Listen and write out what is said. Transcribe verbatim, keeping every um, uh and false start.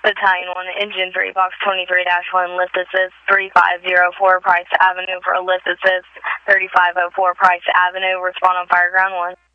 Battalion one, Engine three, Box twenty-three dash one, lift assist three five zero four Price Avenue for a lift assist thirty-five oh four Price Avenue. Respond on Fireground one.